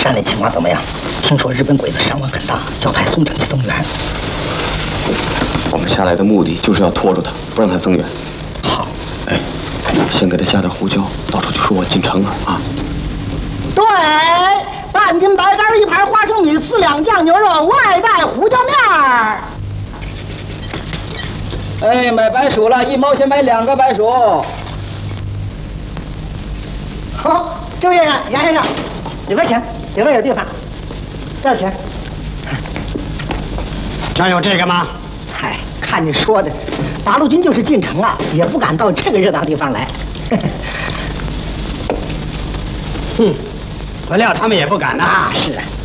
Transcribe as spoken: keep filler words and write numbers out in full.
山里情况怎么样？听说日本鬼子伤亡很大，要派宋城去增援。 我们下来的目的就是要拖住他，不让他增援。 好， 哎，先给他下点胡椒，到时候就说我进城了啊。 对，半斤白干，一盘花生米，四两酱牛肉，外带胡椒面儿。 哎，买白薯了，一毛钱买两个白薯。 好，周先生、杨先生，里边请，里边有地方。这儿请。 这儿有这个吗？ 嗨，看你说的，八路军就是进城啊，也不敢到这个热闹地方来。 哼，不料他们也不敢呐。 啊，是啊。